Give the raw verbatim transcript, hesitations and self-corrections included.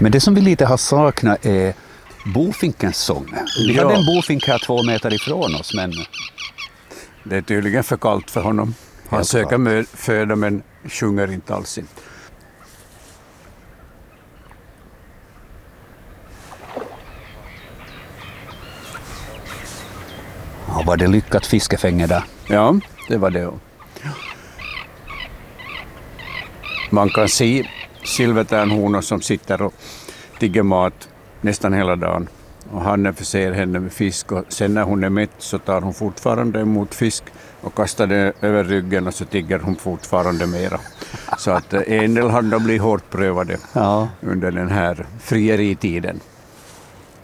Men det som vi lite har saknat är bofinkens sång. Vi Ja. hade en bofink här två meter ifrån oss, men Det är tydligen för kallt för honom. Han Helt söker klart. mö- föda men sjunger inte alls. ja, var det lyckat fiskefänge där. Ja, det var det. Man kan se silvertärnhonor som sitter och tigger mat nästan hela dagen. Och han förser henne med fisk och sen när hon är mätt så tar hon fortfarande emot fisk och kastar det över ryggen och så tigger hon fortfarande mera. Så att en del har då blivit hårt prövade Ja. under den här frieritiden.